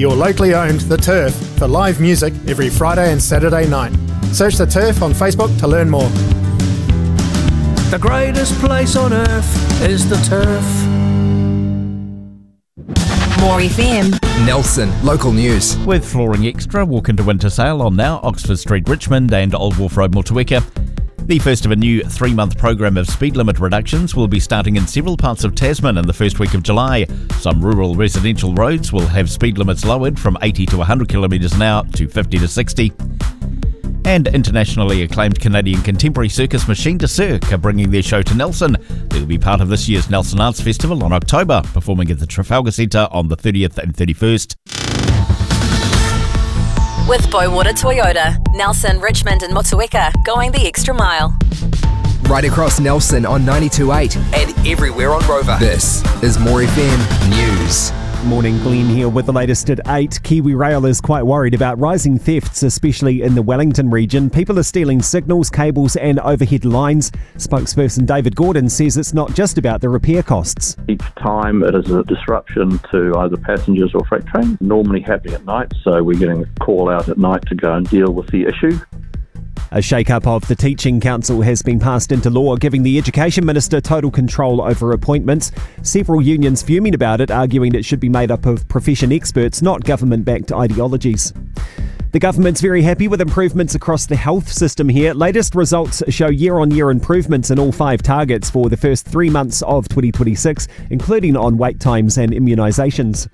your locally owned The Turf for live music every Friday and Saturday night. Search The Turf on Facebook to learn more. The greatest place on earth is The Turf. More FM. Nelson, local news. With Flooring Extra, walk into winter sale on now Oxford Street, Richmond and Old Wharf Road, Motueka. The first of a new 3-month program of speed limit reductions will be starting in several parts of Tasman in the first week of July. Some rural residential roads will have speed limits lowered from 80 to 100 kilometres an hour to 50 to 60. And internationally acclaimed Canadian contemporary circus Machine de Cirque are bringing their show to Nelson. They'll be part of this year's Nelson Arts Festival on October, performing at the Trafalgar Centre on the 30th and 31st. With Boywater Toyota, Nelson, Richmond and Motueka, going the extra mile. Right across Nelson on 92.8 and everywhere on Rover. This is More FM News. Morning, Glenn here with the latest at 8. Kiwi Rail is quite worried about rising thefts, especially in the Wellington region. People are stealing signals, cables and overhead lines. Spokesperson David Gordon says it's not just about the repair costs. Each time it is a disruption to either passengers or freight trains, normally happening at night, so we're getting a call out at night to go and deal with the issue. A shake-up of the Teaching Council has been passed into law, giving the Education Minister total control over appointments. Several unions fuming about it, arguing it should be made up of profession experts, not government-backed ideologies. The government's very happy with improvements across the health system here. Latest results show year-on-year improvements in all 5 targets for the first 3 months of 2026, including on wait times and immunisations.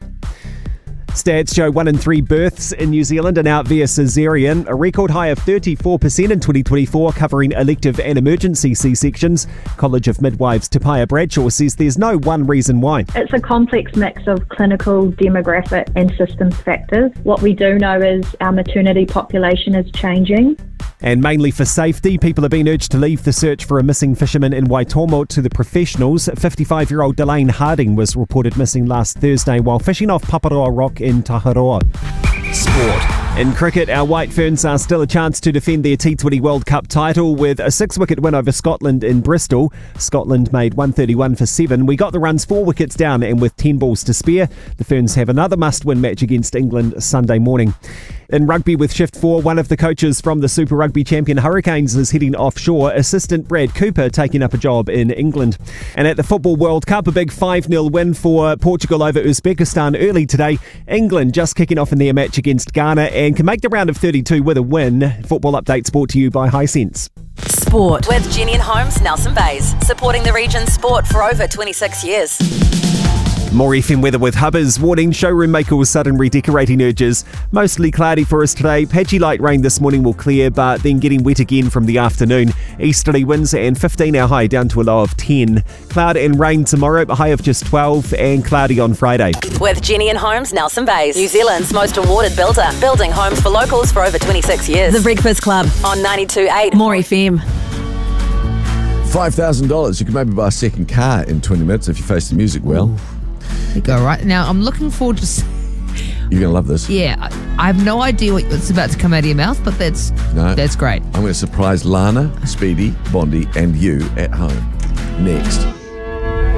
Stats show 1 in 3 births in New Zealand are now via caesarean, a record high of 34% in 2024, covering elective and emergency C-sections. College of Midwives Tapaya Bradshaw says there's no one reason why. It's a complex mix of clinical, demographic and systems factors. What we do know is our maternity population is changing. And mainly for safety, people are being urged to leave the search for a missing fisherman in Waitomo to the professionals. 55-year-old Delane Harding was reported missing last Thursday while fishing off Paparoa Rock in Taharoa. Sport. In cricket, our White Ferns are still a chance to defend their T20 World Cup title with a 6-wicket win over Scotland in Bristol. Scotland made 131 for 7. We got the runs 4 wickets down, and with 10 balls to spare, the Ferns have another must-win match against England Sunday morning. In rugby with Shift 4, one of the coaches from the Super Rugby champion Hurricanes is heading offshore, assistant Brad Cooper taking up a job in England. And at the Football World Cup, a big 5-0 win for Portugal over Uzbekistan early today. England just kicking off in their match against Ghana and can make the round of 32 with a win. Football updates brought to you by Hisense. Sport with Jenny and Holmes, Nelson Bays, supporting the region's sport for over 26 years. More FM weather with Hubbers warning showroom makers sudden redecorating urges. Mostly cloudy for us today. Patchy light rain this morning will clear, but then getting wet again from the afternoon. Easterly winds and 15 our high down to a low of 10. Cloud and rain tomorrow, a high of just 12 and cloudy on Friday. With Jenny and Holmes, Nelson Bays, New Zealand's most awarded builder, building homes for locals for over 26 years. The Breakfast Club on 92.8 More FM. $5,000. You can maybe buy a second car in 20 minutes if you face the music well. There you go, right? Now, I'm looking forward to... You're going to love this. Yeah, I have no idea what's about to come out of your mouth, but that's great. I'm going to surprise Lana, Speedy, Bondi and you at home. Next.